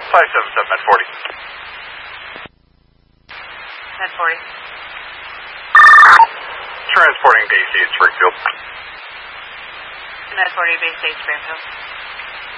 577 at 40. At 40. Transporting Bay State Springfield. At 40 Bay State Springfield.